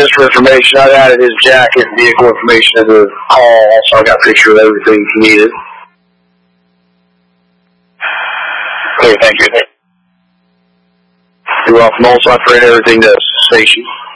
just for information, I've added his jacket and vehicle information to the call, so I got a picture of everything he needed. Okay, thank you. You're welcome. Also, I printed everything to station.